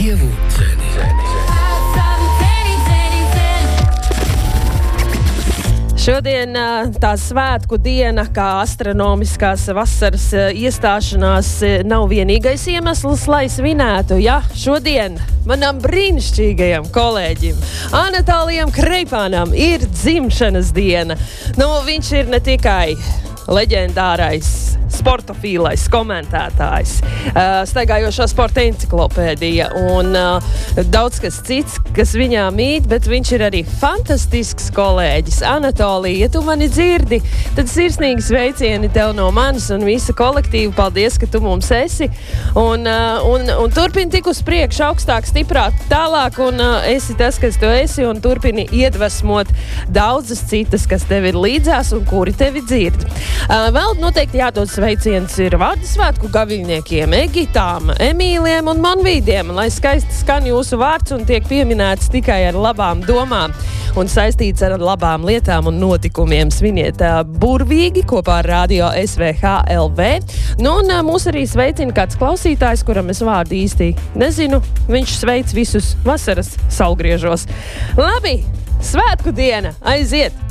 Dievu dzeni. Šodien tā svētku diena, kā astronomiskās vasaras iestāšanās, nav vienīgais iemesls, lai svinētu. Ja, šodien manam brīnišķīgajam kolēģim Anatālijam Kreipānam ir dzimšanas diena. Viņš ir ne tikai leģendārais sportofīlais komentētājs, staigājošā sporta enciklopēdija un daudz kas cits, kas viņā mīt, bet viņš ir arī fantastisks kolēģis. Anatolija, ja tu mani dzirdi, tad sirsnīgi sveicieni tev no manis un visa kolektīva. Paldies, ka tu mums esi. Un turpini tik uz priekšu, augstāk, stiprāk, tālāk, un esi tas, kas tu esi, un turpini iedvesmot daudzas citas, kas tev ir līdzās un kuri tevi dzird. Vēl noteikti jādod sveiciens ir Vārdasvētku gaviļniekiem, Egitām, Emīliem un Manvīdiem, lai skaisti skan jūsu vārds un tiek pieminēts tikai ar labām domām un saistīts ar labām lietām un notikumiem. Sviniet burvīgi kopā ar Radio SVH LV. Un mūs arī sveicina kāds klausītājs, kuram es vārdu īsti nezinu. Viņš sveic visus vasaras saulgriežos. Labi, svētku diena, aiziet!